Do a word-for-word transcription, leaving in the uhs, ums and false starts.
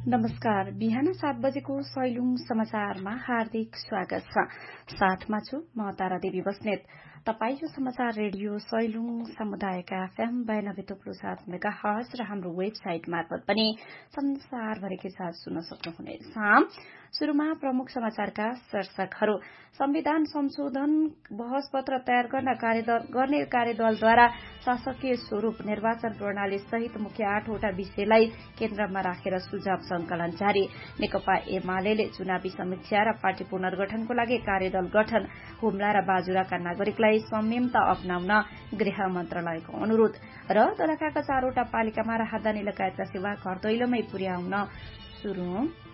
नमस्कार। बिहान सात बजेको सैलुङ समाचारमा हार्दिक स्वागत छ। साथमा छु म तारा देवी बस्नेत। तपाई यो समाचार रेडियो सैलुङ समुदायका एफएम बयानब्बे थुप्रो सात मेगा हर्ज र हाम्रो वेबसाइट मार्फत पनि संसारभरिकै साथ सुन्न सक्नुहुनेछ। शुरूमा प्रमुख समाचारका शीर्षकहरू। संविधान संशोधन बहस पत्र तयार गर्न गर्ने कार्यदलद्वारा शासकीय स्वरूप निर्वाचन प्रणाली सहित मुख्य आठवटा विषयलाई केन्द्रमा राखेर सुझाव संकलन जारी। नेकपा एमाले चुनावी समीक्षा र पार्टी पुनर्गठनको लागि कार्यदल गठन। हुम्ला र बाजुराका नागरिकलाई संयमता अपनाउन गृह मन्त्रालयको अनुरोध र दोलखाका चारवटा पालिकामा राहदानी लगायतका सेवा घर दैलोमै पुर्याउन शुरू।